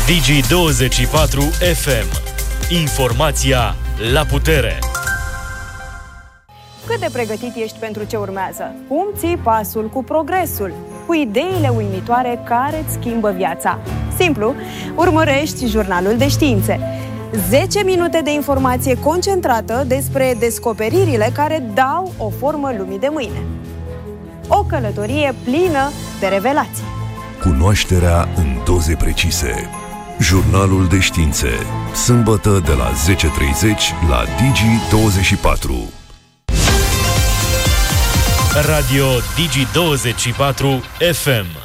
Digi24 FM. Informația la putere. Cât de pregătit ești pentru ce urmează? Cum ții pasul cu progresul? Cu ideile uimitoare care îți schimbă viața? Simplu, urmărești Jurnalul de Științe. 10 minute de informație concentrată despre descoperirile care dau o formă lumii de mâine. O călătorie plină de revelații. Cunoașterea în doze precise. Jurnalul de Științe. Sâmbătă de la 10:30 la Digi24. Radio Digi24 FM.